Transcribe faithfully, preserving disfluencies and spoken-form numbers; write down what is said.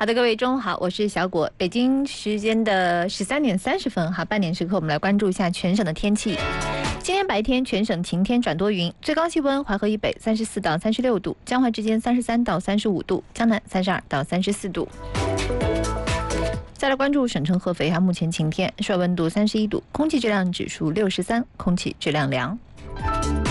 好的，各位中午好，我是小果。北京时间的十三点三十分，哈，半点时刻，我们来关注一下全省的天气。今天白天全省晴天转多云，最高气温淮河以北三十四到三十六度，江淮之间三十三到三十五度，江南三十二到三十四度。再来关注省城合肥哈，目前晴天，室外温度三十一度，空气质量指数六十三，空气质量良。